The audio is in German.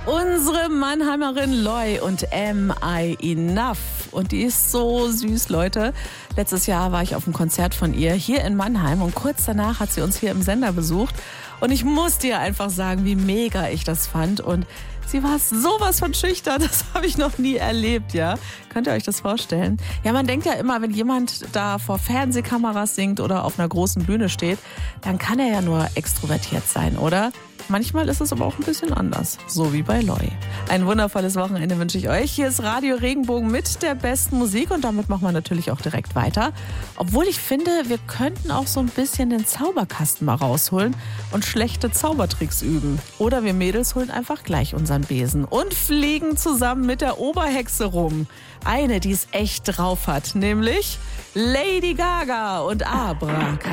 Unsere Mannheimerin Loy und Am I Enough. Und die ist so süß, Leute. Letztes Jahr war ich auf einem Konzert von ihr hier in Mannheim und kurz danach hat sie uns hier im Sender besucht. Und ich muss dir einfach sagen, wie mega ich das fand. Und sie war sowas von schüchtern, das habe ich noch nie erlebt, ja. Könnt ihr euch das vorstellen? Ja, man denkt ja immer, wenn jemand da vor Fernsehkameras singt oder auf einer großen Bühne steht, dann kann er ja nur extrovertiert sein, oder? Manchmal ist es aber auch ein bisschen anders, so wie bei Loy. Ein wundervolles Wochenende wünsche ich euch. Hier ist Radio Regenbogen mit der besten Musik und damit machen wir natürlich auch direkt weiter. Obwohl ich finde, wir könnten auch so ein bisschen den Zauberkasten mal rausholen und schlechte Zaubertricks üben. Oder wir Mädels holen einfach gleich unseren Besen und fliegen zusammen mit der Oberhexe rum. Eine, die es echt drauf hat, nämlich Lady Gaga und Abracadabra.